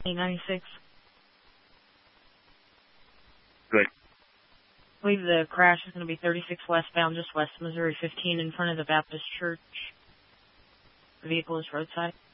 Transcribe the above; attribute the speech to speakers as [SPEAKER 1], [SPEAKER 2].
[SPEAKER 1] 896.
[SPEAKER 2] Good.
[SPEAKER 1] I believe the crash is going to be 36 westbound, just west of Missouri 15 in front of the Baptist Church. The vehicle is roadside.